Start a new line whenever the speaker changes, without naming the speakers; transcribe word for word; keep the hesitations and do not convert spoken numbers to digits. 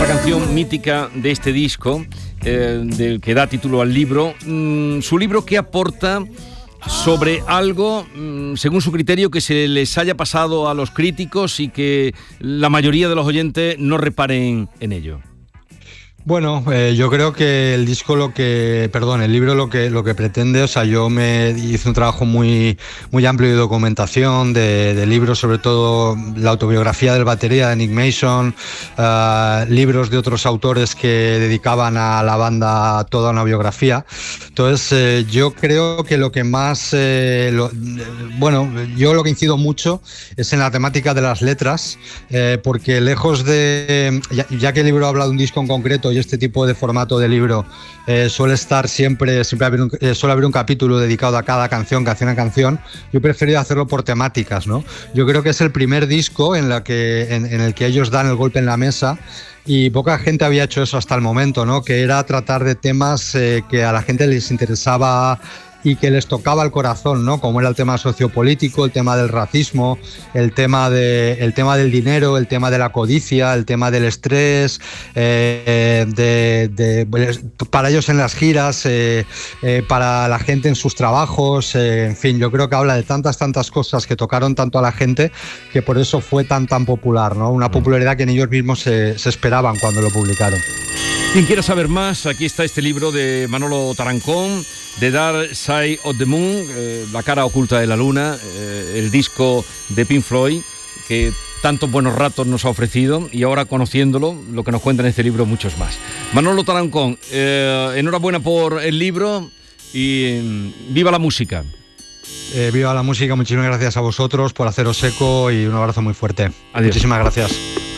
canción mítica de este disco, eh, del que da título al libro. Mm, su libro, ¿qué aporta sobre algo, mm, según su criterio, que se les haya pasado a los críticos y que la mayoría de los oyentes no reparen en ello?
Bueno, eh, yo creo que el disco lo que, perdón, el libro lo que lo que pretende, o sea, yo me hice un trabajo muy muy amplio de documentación, de, de libros, sobre todo la autobiografía del batería de Nick Mason, uh, libros de otros autores que dedicaban a la banda toda una biografía. Entonces, eh, yo creo que lo que más, eh, lo, bueno, yo lo que incido mucho es en la temática de las letras, eh, porque lejos de, ya, ya que el libro habla de un disco en concreto, este tipo de formato de libro eh, suele estar siempre, siempre haber un, eh, suele haber un capítulo dedicado a cada canción, canción a canción. Yo he preferido hacerlo por temáticas, ¿no? Yo creo que es el primer disco en, la que, en, en el que ellos dan el golpe en la mesa, y poca gente había hecho eso hasta el momento, ¿no? Que era tratar de temas eh, que a la gente les interesaba y que les tocaba el corazón, ¿no? Como era el tema sociopolítico, el tema del racismo, el tema, de, el tema del dinero, el tema de la codicia, el tema del estrés, eh, de, de, para ellos en las giras, eh, eh, para la gente en sus trabajos, eh, en fin, yo creo que habla de tantas, tantas cosas que tocaron tanto a la gente, que por eso fue tan, tan popular, ¿no? Una popularidad que ni ellos mismos se, se esperaban cuando lo publicaron.
Quien quiera saber más, aquí está este libro de Manolo Tarancón, The Dark Side of the Moon, eh, La cara oculta de la luna, eh, el disco de Pink Floyd, que tantos buenos ratos nos ha ofrecido, y ahora, conociéndolo, lo que nos cuenta en este libro, muchos más. Manolo Tarancón, eh, enhorabuena por el libro y eh, viva la música.
Eh, viva la música, muchísimas gracias a vosotros por haceros eco y un abrazo muy fuerte.
Adiós.
Muchísimas gracias.